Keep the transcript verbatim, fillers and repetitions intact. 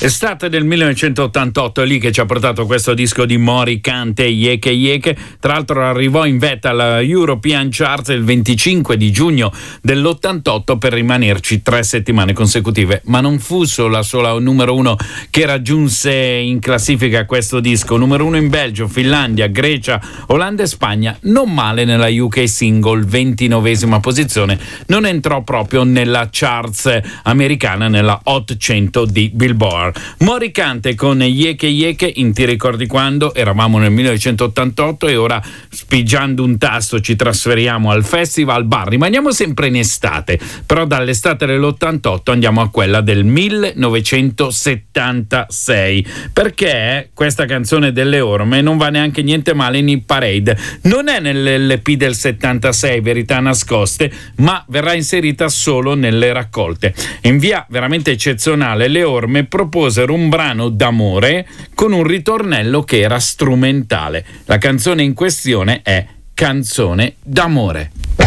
Estate del millenovecentottantotto, è lì che ci ha portato questo disco di Morikante, Yeke Yeke. Tra l'altro arrivò in vetta alla European Chart il venticinque di giugno dell'ottantotto per rimanerci tre settimane consecutive. Ma non fu solo la sola numero uno che raggiunse in classifica questo disco. Numero uno in Belgio, Finlandia, Grecia, Olanda e Spagna. Non male nella U K Single, ventinovesima posizione. Non entrò proprio nella charts americana, nella Hot cento di Billboard. Morikante con Yeke Yeke, in Ti ricordi quando? Eravamo nel millenovecentottantotto e ora, spigiando un tasto, ci trasferiamo al Festival Bar. Rimaniamo sempre in estate, però dall'estate dell'ottantotto andiamo a quella del millenovecentosettantasei, perché questa canzone delle Orme non va neanche niente male in Hit Parade. Non è nell'L P del settantasei, Verità nascoste, ma verrà inserita solo nelle raccolte. In via veramente eccezionale, le Orme proposero un brano d'amore con un ritornello che era strumentale. La canzone in questione è Canzone d'amore.